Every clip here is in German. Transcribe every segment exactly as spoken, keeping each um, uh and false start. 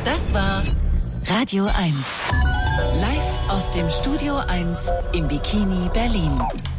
Das war Radio eins. Live aus dem Studio eins im Bikini Berlin.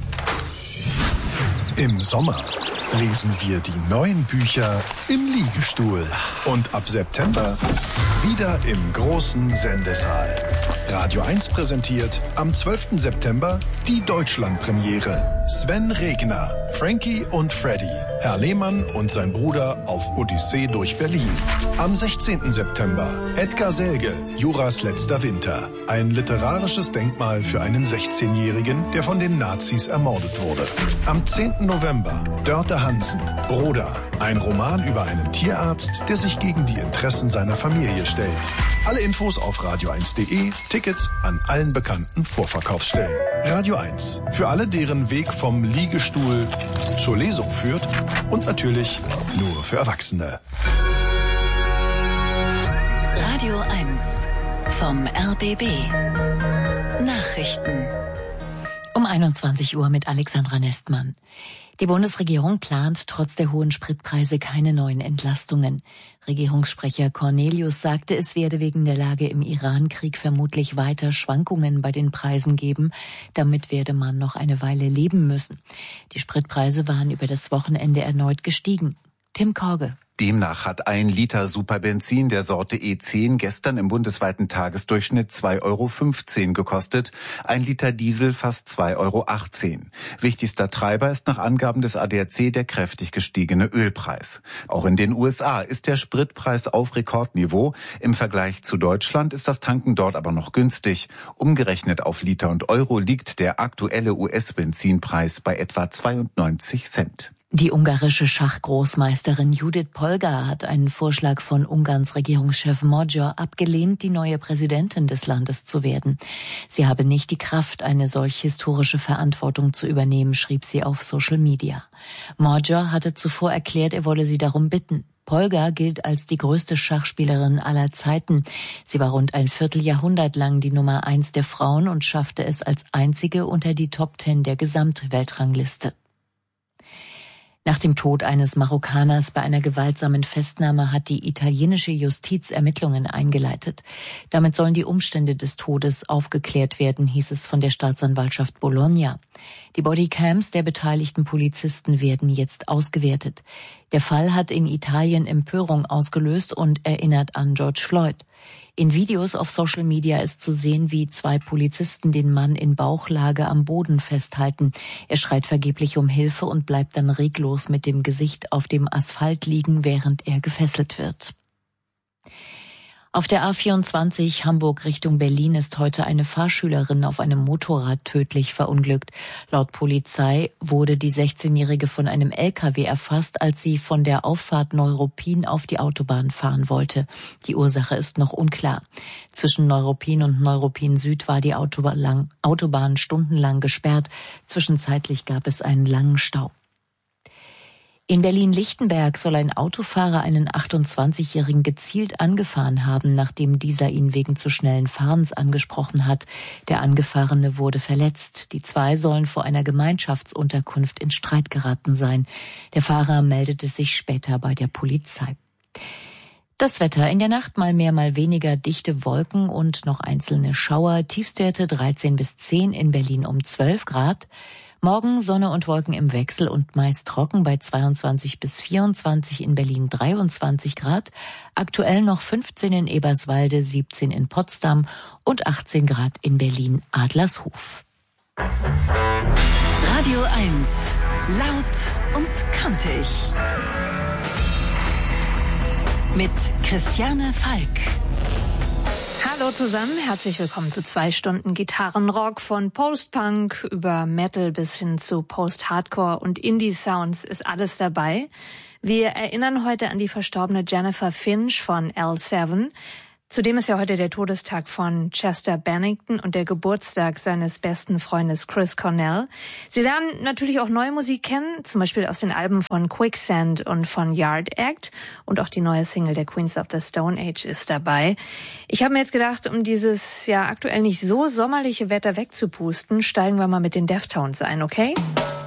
Im Sommer lesen wir die neuen Bücher im Liegestuhl. Und ab September wieder im großen Sendesaal. Radio eins präsentiert am zwölften September die Deutschlandpremiere. Sven Regner, Frankie und Freddy, Herr Lehmann und sein Bruder auf Odyssee durch Berlin. Am sechzehnten September Edgar Selge, Juras letzter Winter. Ein literarisches Denkmal für einen sechzehnjährigen, der von den Nazis ermordet wurde. Am zehnten November Dörte Hansen, Broder. Ein Roman über einen Tierarzt, der sich gegen die Interessen seiner Familie stellt. Alle Infos auf radio eins punkt de, Tickets an allen bekannten Vorverkaufsstellen. Radio eins, für alle, deren Weg vom Liegestuhl zur Lesung führt und natürlich nur für Erwachsene. Radio eins vom R B B. Nachrichten. Um einundzwanzig Uhr mit Alexandra Nestmann. Die Bundesregierung plant trotz der hohen Spritpreise keine neuen Entlastungen. Regierungssprecher Cornelius sagte, es werde wegen der Lage im Iran-Krieg vermutlich weiter Schwankungen bei den Preisen geben. Damit werde man noch eine Weile leben müssen. Die Spritpreise waren über das Wochenende erneut gestiegen. Tim Korge. Demnach hat ein Liter Superbenzin der Sorte E zehn gestern im bundesweiten Tagesdurchschnitt zwei Euro fünfzehn gekostet, ein Liter Diesel fast zwei Euro achtzehn. Wichtigster Treiber ist nach Angaben des A D A C der kräftig gestiegene Ölpreis. Auch in den U S A ist der Spritpreis auf Rekordniveau. Im Vergleich zu Deutschland ist das Tanken dort aber noch günstig. Umgerechnet auf Liter und Euro liegt der aktuelle U S-Benzinpreis bei etwa zweiundneunzig Cent. Die ungarische Schachgroßmeisterin Judith Polgar hat einen Vorschlag von Ungarns Regierungschef Magyar abgelehnt, die neue Präsidentin des Landes zu werden. Sie habe nicht die Kraft, eine solch historische Verantwortung zu übernehmen, schrieb sie auf Social Media. Magyar hatte zuvor erklärt, er wolle sie darum bitten. Polgar gilt als die größte Schachspielerin aller Zeiten. Sie war rund ein Vierteljahrhundert lang die Nummer eins der Frauen und schaffte es als einzige unter die Top Ten der Gesamtweltrangliste. Nach dem Tod eines Marokkaners bei einer gewaltsamen Festnahme hat die italienische Justiz Ermittlungen eingeleitet. Damit sollen die Umstände des Todes aufgeklärt werden, hieß es von der Staatsanwaltschaft Bologna. Die Bodycams der beteiligten Polizisten werden jetzt ausgewertet. Der Fall hat in Italien Empörung ausgelöst und erinnert an George Floyd. In Videos auf Social Media ist zu sehen, wie zwei Polizisten den Mann in Bauchlage am Boden festhalten. Er schreit vergeblich um Hilfe und bleibt dann reglos mit dem Gesicht auf dem Asphalt liegen, während er gefesselt wird. Auf der A vierundzwanzig Hamburg Richtung Berlin ist heute eine Fahrschülerin auf einem Motorrad tödlich verunglückt. Laut Polizei wurde die sechzehnjährige von einem L K W erfasst, als sie von der Auffahrt Neuruppin auf die Autobahn fahren wollte. Die Ursache ist noch unklar. Zwischen Neuruppin und Neuruppin Süd war die Autobahn, Autobahn stundenlang gesperrt. Zwischenzeitlich gab es einen langen Stau. In Berlin-Lichtenberg soll ein Autofahrer einen achtundzwanzigjährigen gezielt angefahren haben, nachdem dieser ihn wegen zu schnellen Fahrens angesprochen hat. Der Angefahrene wurde verletzt. Die zwei sollen vor einer Gemeinschaftsunterkunft in Streit geraten sein. Der Fahrer meldete sich später bei der Polizei. Das Wetter: in der Nacht mal mehr, mal weniger dichte Wolken und noch einzelne Schauer. Tiefstwerte dreizehn bis zehn, in Berlin um zwölf Grad. Morgen Sonne und Wolken im Wechsel und meist trocken bei zweiundzwanzig bis vierundzwanzig, in Berlin dreiundzwanzig Grad. Aktuell noch fünfzehn in Eberswalde, siebzehn in Potsdam und achtzehn Grad in Berlin-Adlershof. Radio eins. Laut und kantig. Mit Christiane Falk. Hallo zusammen, herzlich willkommen zu zwei Stunden Gitarrenrock. Von Post-Punk über Metal bis hin zu Post-Hardcore und Indie-Sounds ist alles dabei. Wir erinnern heute an die verstorbene Jennifer Finch von L sieben. Zudem ist ja heute der Todestag von Chester Bennington und der Geburtstag seines besten Freundes Chris Cornell. Sie lernen natürlich auch neue Musik kennen, zum Beispiel aus den Alben von Quicksand und von Yard Act. Und auch die neue Single der Queens of the Stone Age ist dabei. Ich habe mir jetzt gedacht, um dieses ja aktuell nicht so sommerliche Wetter wegzupusten, steigen wir mal mit den Deftones ein, okay?